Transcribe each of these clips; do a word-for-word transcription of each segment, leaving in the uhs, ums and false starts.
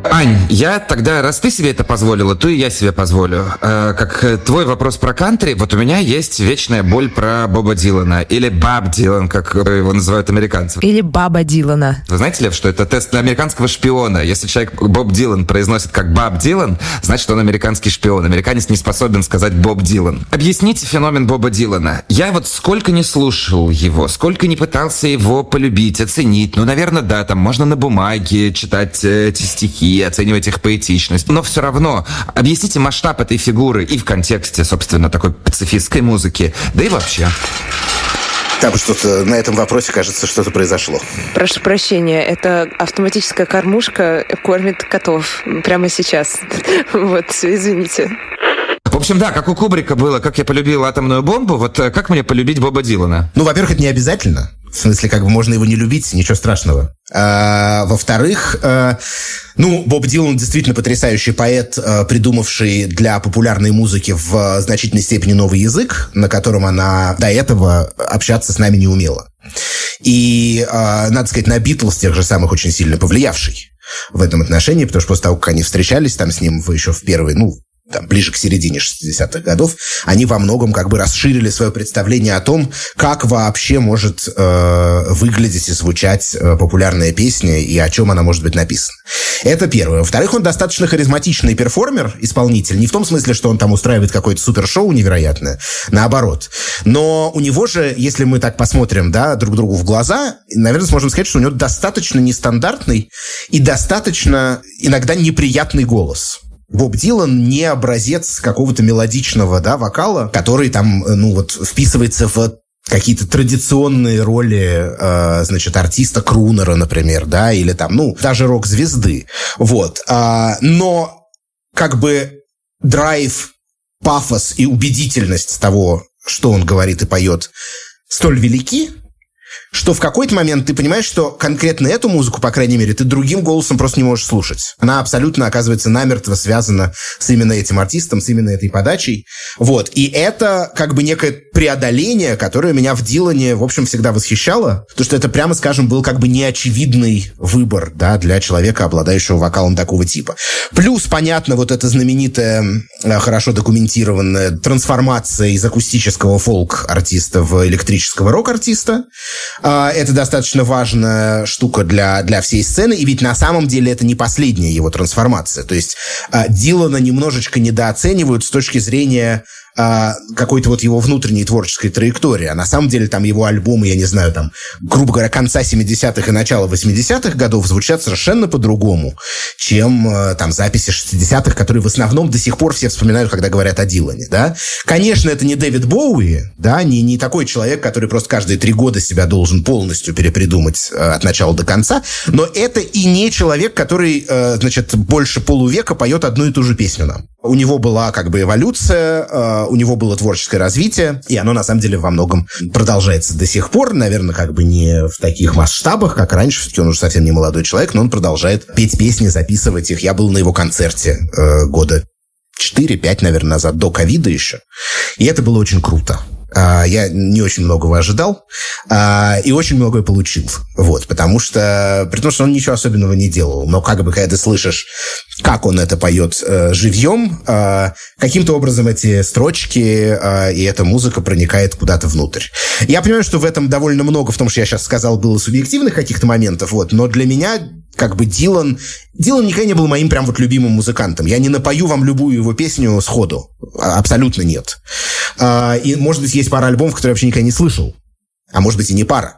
Ань, я тогда, раз ты себе это позволила, то и я себе позволю. Э, как твой вопрос про кантри, вот у меня есть вечная боль про Боба Дилана. Или Баб Дилан, как его называют американцы. Или Баба Дилана. Вы знаете, Лев, что это тест на американского шпиона? Если человек Боб Дилан произносит как Баб Дилан, значит, он американский шпион. Американец не способен сказать Боб Дилан. Объясните феномен Боба Дилана. Я вот сколько не слушал его, сколько не пытался его полюбить, оценить. Ну, наверное, да, там можно на бумаге читать эти стихи, оценивать их поэтичность. Но все равно объясните масштаб этой фигуры и в контексте, собственно, такой пацифистской музыки, да и вообще. Там что-то на этом вопросе, кажется, что-то произошло. Прошу прощения, это автоматическая кормушка кормит котов прямо сейчас. Вот, извините. В общем, да, как у Кубрика было, как я полюбил атомную бомбу, вот как мне полюбить Боба Дилана? Ну, во-первых, это не обязательно. В смысле, как бы можно его не любить, ничего страшного. А, во-вторых, а, ну, Боб Дилан действительно потрясающий поэт, а, придумавший для популярной музыки в значительной степени новый язык, на котором она до этого общаться с нами не умела. И, а, надо сказать, на Битлз тех же самых очень сильно повлиявший в этом отношении, потому что после того, как они встречались там с ним еще в первый, ну, там, ближе к середине шестидесятых годов, они во многом как бы расширили свое представление о том, как вообще может э, выглядеть и звучать э, популярная песня и о чем она может быть написана. Это первое. Во-вторых, он достаточно харизматичный перформер, исполнитель, не в том смысле, что он там устраивает какое-то супершоу невероятное, наоборот. Но у него же, если мы так посмотрим, да, друг другу в глаза, наверное, сможем сказать, что у него достаточно нестандартный и достаточно иногда неприятный голос. Боб Дилан не образец какого-то мелодичного, да, вокала, который там, ну вот, вписывается в какие-то традиционные роли, э, значит, артиста-крунера, например, да, или там, ну, даже рок-звезды. Вот. А, но как бы драйв, пафос и убедительность того, что он говорит и поет, столь велики, что в какой-то момент ты понимаешь, что конкретно эту музыку, по крайней мере, ты другим голосом просто не можешь слушать. Она абсолютно, оказывается, намертво связана с именно этим артистом, с именно этой подачей. Вот. И это как бы некое преодоление, которое меня в Дилане, в общем, всегда восхищало, потому что это, прямо скажем, был как бы неочевидный выбор, да, для человека, обладающего вокалом такого типа. Плюс, понятно, вот эта знаменитая, хорошо документированная трансформация из акустического фолк-артиста в электрического рок-артиста. Это достаточно важная штука для, для всей сцены, и ведь на самом деле это не последняя его трансформация. То есть Дилана немножечко недооценивают с точки зрения какой-то вот его внутренней творческой траектории. А на самом деле там его альбомы, я не знаю, там, грубо говоря, конца семидесятых и начала восьмидесятых годов звучат совершенно по-другому, чем там записи шестидесятых, которые в основном до сих пор все вспоминают, когда говорят о Дилане, да. Конечно, это не Дэвид Боуи, да, не, не такой человек, который просто каждые три года себя должен полностью перепридумать от начала до конца, но это и не человек, который, значит, больше полувека поет одну и ту же песню нам. У него была как бы эволюция, у него было творческое развитие, и оно на самом деле во многом продолжается до сих пор, наверное, как бы не в таких масштабах, как раньше, все-таки он уже совсем не молодой человек, но он продолжает петь песни, записывать их. Я был на его концерте э, года четыре-пять, наверное, назад, до ковида еще, и это было очень круто. Я не очень многого ожидал и очень многое получил. Вот, потому что, при том, что он ничего особенного не делал, но как бы, когда ты слышишь, как он это поет живьем, каким-то образом эти строчки и эта музыка проникает куда-то внутрь. Я понимаю, что в этом довольно много, в том, что я сейчас сказал, было субъективных каких-то моментов, вот, но для меня как бы Дилан... Дилан никогда не был моим прям вот любимым музыкантом. Я не напою вам любую его песню сходу. Абсолютно нет. И, может быть, есть пара альбомов, которые я вообще никогда не слышал. А может быть, и не пара.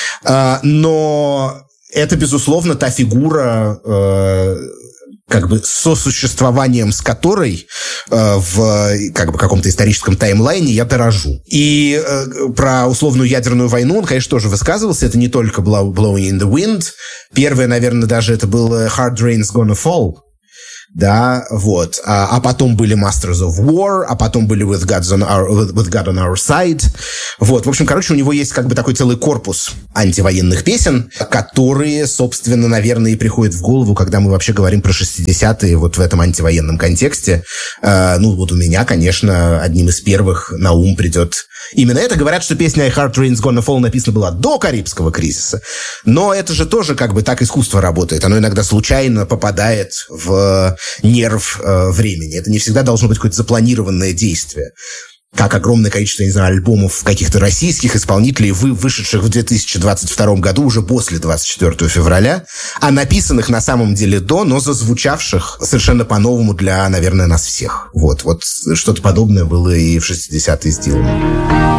Но это, безусловно, та фигура, как бы сосуществованием с которой э, в как бы каком-то историческом таймлайне я дорожу. И э, про условную ядерную войну он, конечно, тоже высказывался. Это не только Blowing in the Wind. Первое, наверное, даже это был Hard Rain's Gonna Fall, да, вот. А, а потом были Masters of War, а потом были With, God's on our, with God on Our Side. Вот, в общем, короче, у него есть как бы такой целый корпус антивоенных песен, которые, собственно, наверное, и приходят в голову, когда мы вообще говорим про шестидесятые вот в этом антивоенном контексте. А, ну, вот у меня, конечно, одним из первых на ум придет именно это. Говорят, что песня I Heart Rain's Gonna Fall написана была до Карибского кризиса, но это же тоже как бы так искусство работает. Оно иногда случайно попадает в нерв э, времени. Это не всегда должно быть какое-то запланированное действие. Как огромное количество, не знаю, альбомов каких-то российских исполнителей, вы, вышедших в две тысячи двадцать втором году, уже после двадцать четвёртого февраля, а написанных на самом деле до, но зазвучавших совершенно по-новому для, наверное, нас всех. Вот, вот что-то подобное было и в шестидесятые с Диланом.